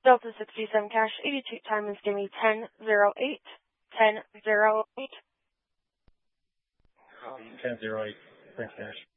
Delta 67 Cash, 82 time is give me 1008. 1008. 1008, French Cash.